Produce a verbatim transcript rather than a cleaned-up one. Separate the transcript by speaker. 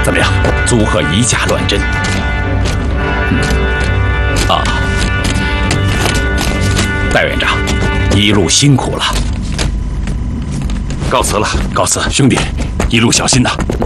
Speaker 1: 怎么样？祝贺以假乱真。嗯，啊，戴院长，一路辛苦了。告辞了，告辞，兄弟，一路小心呐。